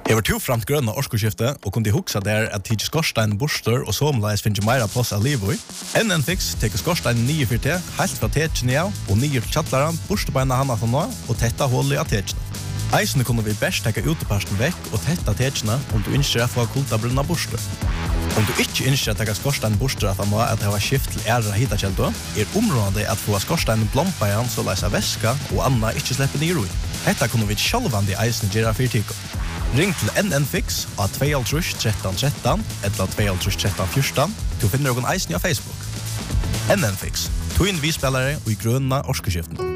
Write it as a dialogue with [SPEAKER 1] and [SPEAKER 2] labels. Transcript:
[SPEAKER 1] Jeg var to framt grønne årskoskifte, og kunne huksa der at tidsi skorstein borster og somleis finnes meira plass av livet i. NN Fix teker skorstein 9 for te, helt fra tekene av, og 9 til kjattlaran, borstebeina hana fra nå, og tetta hullet av tekene. Eisene kunne vi best teka uteparsten vekk og tetta tekene om du innskjer å få kultabrunna borster. Om du ikke innskjer å teka skorstein borster at han nå at det var skift til æra hitakjeldo, området at få skorstein blompa igjen så leisa væska og anna ikke slipper ned i. Hetta kunne vi sjálvandi eisene gjøre for tiko. Ring til NN Fix av 2 13 13 eller 2 13 14. Du finner noen eisen på Facebook. NN Fix, to inn vi spillere og i grønne årskeskiften.